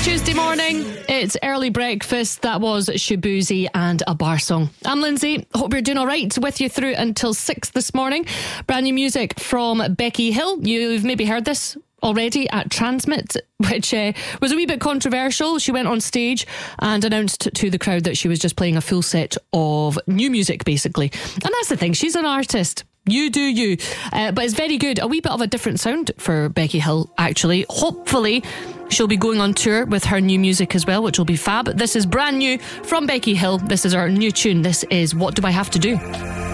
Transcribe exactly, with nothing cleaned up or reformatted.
Tuesday morning, it's early breakfast. That was Shabuzi and a bar song. I'm Lindsay. Hope you're doing all right. With you through until six this morning. Brand new music from Becky Hill. You've maybe heard this already at Transmit, which uh, was a wee bit controversial. She went on stage and announced to the crowd that she was just playing a full set of new music, basically. And that's the thing, she's an artist. You do you. Uh, but it's very good. A wee bit of a different sound for Becky Hill, actually. Hopefully, she'll be going on tour with her new music as well, which will be fab. This is brand new from Becky Hill. This is our new tune. This is What Do I Have to Do?